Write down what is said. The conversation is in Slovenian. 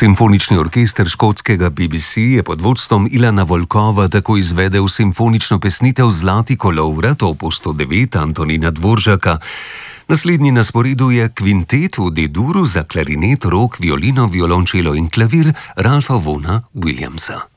Simfonični orkester škotskega BBC je pod vodstvom Ilana Volkova tako izvedel simfonično pesnitev Zlati kolovrat opus 109 Antonina Dvoržaka. Naslednji na sporedu je kvintet v D-duru za klarinet, rog, violino, violončelo in klavir Ralpha Vaughna Williamsa.